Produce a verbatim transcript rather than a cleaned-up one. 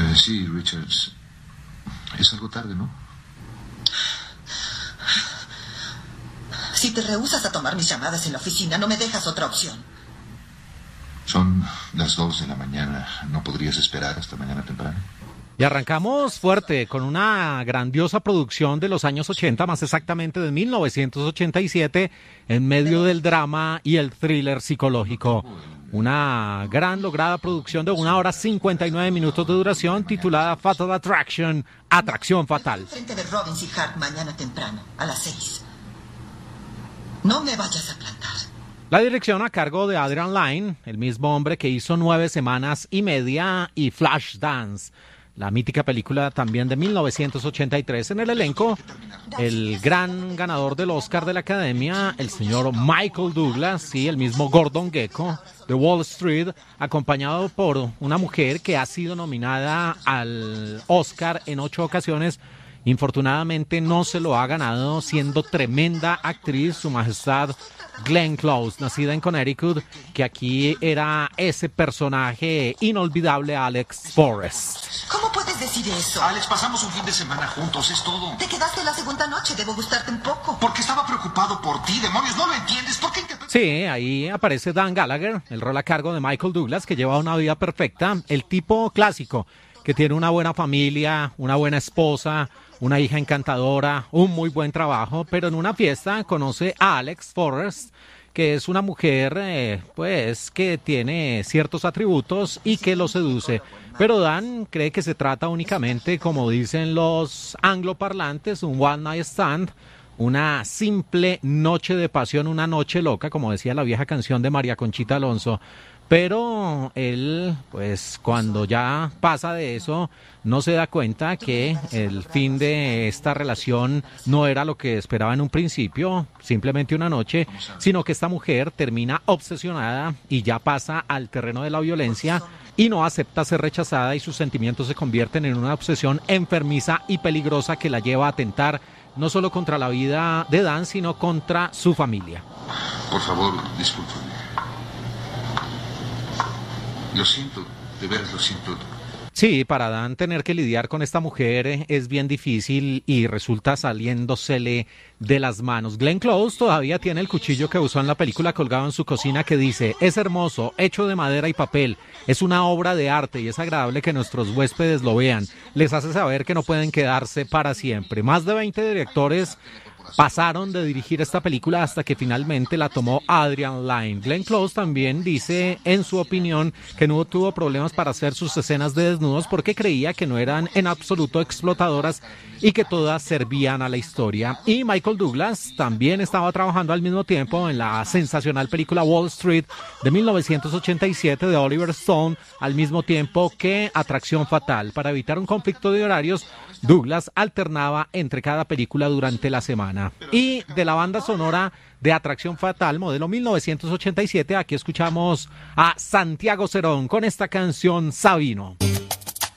Eh, sí, Richards. Es algo tarde, ¿no? Si te rehusas a tomar mis llamadas en la oficina, no me dejas otra opción. Son las dos de la mañana. ¿No podrías esperar hasta mañana temprano? Y arrancamos fuerte con una grandiosa producción de los años ochenta, más exactamente de mil novecientos ochenta y siete, en medio del drama y el thriller psicológico. Una gran lograda producción de una hora cincuenta y nueve minutos de duración, titulada Fatal Attraction, Atracción Fatal. Frente de Robbins y Hart mañana temprano, a las seis. No me vayas a plantar. La dirección a cargo de Adrian Lyne, el mismo hombre que hizo Nueve Semanas y Media y Flashdance, la mítica película también de mil novecientos ochenta y tres. En el elenco, el gran ganador del Oscar de la Academia, el señor Michael Douglas, y el mismo Gordon Gekko de Wall Street, acompañado por una mujer que ha sido nominada al Oscar en ocho ocasiones. Infortunadamente no se lo ha ganado, siendo tremenda actriz, su majestad Glenn Close, nacida en Connecticut, que aquí era ese personaje inolvidable, Alex Forrest. ¿Cómo puedes decir eso? Alex, pasamos un fin de semana juntos, es todo. Te quedaste la segunda noche, debo gustarte un poco. Porque estaba preocupado por ti, demonios, ¿no lo entiendes? ¿Por qué interpretas? Sí, ahí aparece Dan Gallagher, el rol a cargo de Michael Douglas, que lleva una vida perfecta, el tipo clásico, que tiene una buena familia, una buena esposa, una hija encantadora, un muy buen trabajo, pero en una fiesta conoce a Alex Forrest, que es una mujer, eh, pues, que tiene ciertos atributos y que lo seduce. Pero Dan cree que se trata únicamente, como dicen los angloparlantes, un one night stand, una simple noche de pasión, una noche loca, como decía la vieja canción de María Conchita Alonso. Pero él, pues cuando ya pasa de eso, no se da cuenta que el fin de esta relación no era lo que esperaba en un principio, simplemente una noche, sino que esta mujer termina obsesionada y ya pasa al terreno de la violencia y no acepta ser rechazada, y sus sentimientos se convierten en una obsesión enfermiza y peligrosa que la lleva a atentar no solo contra la vida de Dan, sino contra su familia. Por favor, discúlpame. Lo siento, de veras lo siento. Sí, para Dan tener que lidiar con esta mujer es bien difícil y resulta saliéndosele de las manos. Glenn Close todavía tiene el cuchillo que usó en la película colgado en su cocina, que dice: es hermoso, hecho de madera y papel, es una obra de arte y es agradable que nuestros huéspedes lo vean. Les hace saber que no pueden quedarse para siempre. Más de veinte directores pasaron de dirigir esta película hasta que finalmente la tomó Adrian Lyne. Glenn Close también dice, en su opinión, que no tuvo problemas para hacer sus escenas de desnudos porque creía que no eran en absoluto explotadoras y que todas servían a la historia. Y Michael Douglas también estaba trabajando al mismo tiempo en la sensacional película Wall Street de mil novecientos ochenta y siete de Oliver Stone, al mismo tiempo que Atracción Fatal. Para evitar un conflicto de horarios, Douglas alternaba entre cada película durante la semana. Y de la banda sonora de Atracción Fatal, modelo mil novecientos ochenta y siete, aquí escuchamos a Santiago Cerón con esta canción Sabino.